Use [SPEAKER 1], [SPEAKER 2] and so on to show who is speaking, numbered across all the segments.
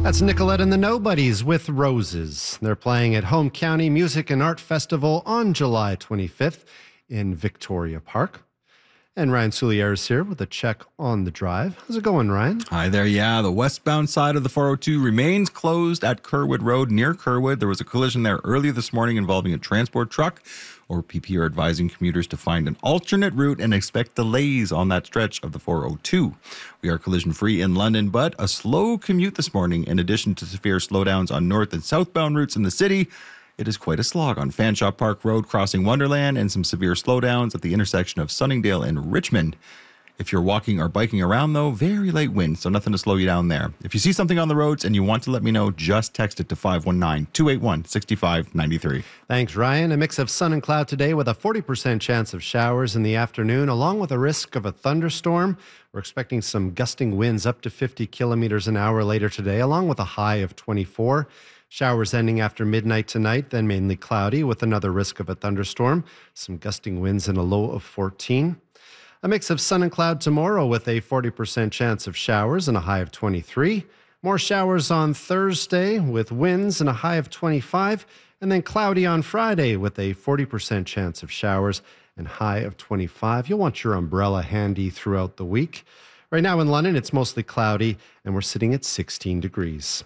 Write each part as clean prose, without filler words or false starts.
[SPEAKER 1] That's Nicolette and the Nobodies with Roses. They're playing at Home County Music and Art Festival on July 25th in Victoria Park. And Ryan Soulier is here with a check on the drive. How's it going, Ryan?
[SPEAKER 2] Hi there. Yeah, the westbound side of the 402 remains closed at Kerwood Road near Kerwood. There was a collision there earlier this morning involving a transport truck. ORPP are advising commuters to find an alternate route and expect delays on that stretch of the 402. We are collision-free in London, but a slow commute this morning in addition to severe slowdowns on north and southbound routes in the city. It is quite a slog on Fanshawe Park Road crossing Wonderland and some severe slowdowns at the intersection of Sunningdale and Richmond. If you're walking or biking around, though, very light wind, so nothing to slow you down there. If you see something on the roads and you want to let me know, just text it to 519-281-6593.
[SPEAKER 1] Thanks, Ryan. A mix of sun and cloud today with a 40% chance of showers in the afternoon, along with a risk of a thunderstorm. We're expecting some gusting winds up to 50 kilometers an hour later today, along with a high of 24. Showers ending after midnight tonight, then mainly cloudy with another risk of a thunderstorm. Some gusting winds and a low of 14. A mix of sun and cloud tomorrow with a 40% chance of showers and a high of 23. More showers on Thursday with winds and a high of 25. And then cloudy on Friday with a 40% chance of showers and high of 25. You'll want your umbrella handy throughout the week. Right now in London, it's mostly cloudy and we're sitting at 16 degrees.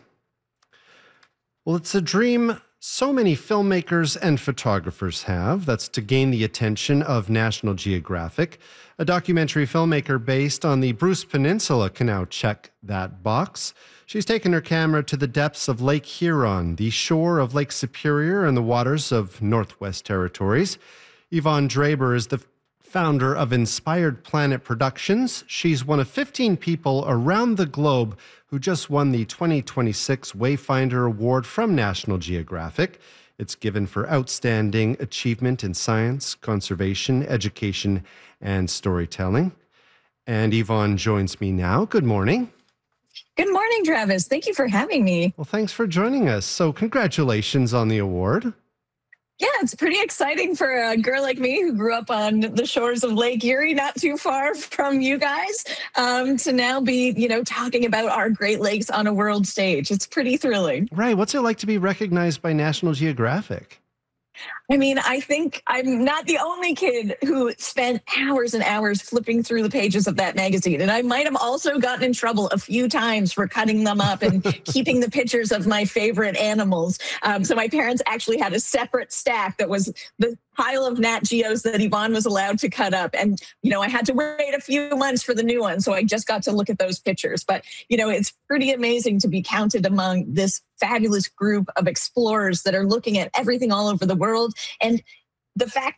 [SPEAKER 1] Well, it's a dream so many filmmakers and photographers have. That's to gain the attention of National Geographic. A documentary filmmaker based on the Bruce Peninsula can now check that box. She's taken her camera to the depths of Lake Huron, the shore of Lake Superior, and the waters of Northwest Territories. Yvonne Draber is the founder of Inspired Planet Productions. She's one of 15 people around the globe who just won the 2026 Wayfinder Award from National Geographic. It's given for outstanding achievement in science, conservation, education, and storytelling. And Yvonne joins me now. Good morning.
[SPEAKER 3] Good morning, Travis. Thank you for having me.
[SPEAKER 1] Well, thanks for joining us. So congratulations on the award.
[SPEAKER 3] Yeah, it's pretty exciting for a girl like me who grew up on the shores of Lake Erie, not too far from you guys, to now be, talking about our Great Lakes on a world stage. It's pretty thrilling.
[SPEAKER 1] Right. What's it like to be recognized by National Geographic?
[SPEAKER 3] I mean, I think I'm not the only kid who spent hours and hours flipping through the pages of that magazine. And I might have also gotten in trouble a few times for cutting them up and keeping the pictures of my favorite animals. So my parents actually had a separate stack that was the pile of Nat Geos that Yvonne was allowed to cut up. And, I had to wait a few months for the new one. So I just got to look at those pictures. But, it's pretty amazing to be counted among this fabulous group of explorers that are looking at everything all over the world. And the fact